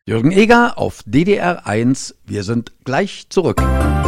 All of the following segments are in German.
Jürgen Eger auf DDR 1. Wir sind gleich zurück.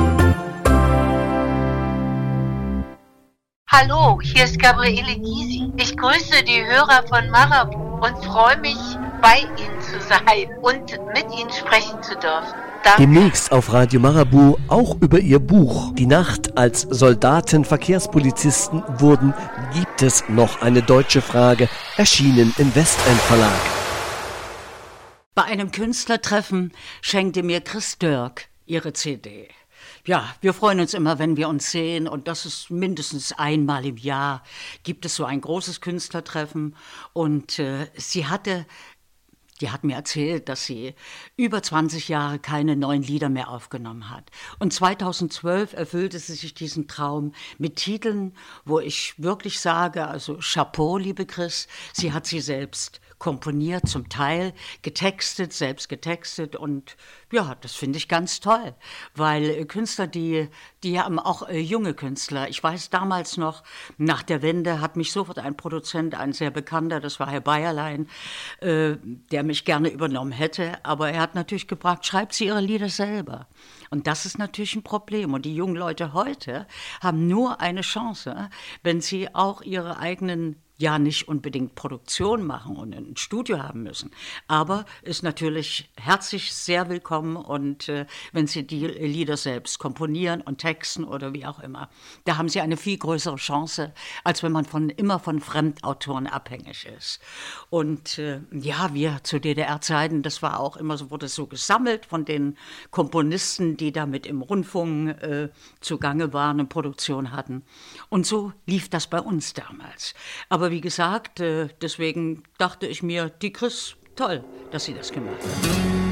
Hallo, hier ist Gabriele Gysi. Ich grüße die Hörer von Marabu und freue mich, bei Ihnen zu sein und mit Ihnen sprechen zu dürfen. Danke. Demnächst auf Radio Marabu auch über ihr Buch Die Nacht, als Soldaten Verkehrspolizisten wurden, gibt es noch eine deutsche Frage, erschienen im Westend Verlag. Bei einem Künstlertreffen schenkte mir Chris Dirk ihre CD. Ja, wir freuen uns immer, wenn wir uns sehen, und das ist mindestens einmal im Jahr, gibt es so ein großes Künstlertreffen, und die hat mir erzählt, dass sie über 20 Jahre keine neuen Lieder mehr aufgenommen hat. Und 2012 erfüllte sie sich diesen Traum mit Titeln, wo ich wirklich sage, also Chapeau, liebe Chris, sie hat sie selbst komponiert, zum Teil selbst getextet, und ja, das finde ich ganz toll, weil Künstler, die haben auch junge Künstler. Ich weiß damals noch, nach der Wende hat mich sofort ein Produzent, ein sehr bekannter, das war Herr Bayerlein, der mich gerne übernommen hätte, aber er hat natürlich gefragt, schreibt sie ihre Lieder selber? Und das ist natürlich ein Problem, und die jungen Leute heute haben nur eine Chance, wenn sie auch ihre eigenen, ja, nicht unbedingt Produktion machen und ein Studio haben müssen, aber ist natürlich herzlich sehr willkommen, und wenn sie die Lieder selbst komponieren und texten oder wie auch immer, da haben sie eine viel größere Chance, als wenn man immer von Fremdautoren abhängig ist. Und ja, wir zu DDR-Zeiten, das war auch immer so, wurde so gesammelt von den Komponisten, die damit im Rundfunk zugange waren und Produktion hatten. Und so lief das bei uns damals. Aber wie gesagt, deswegen dachte ich mir, die Chris, toll, dass sie das gemacht hat.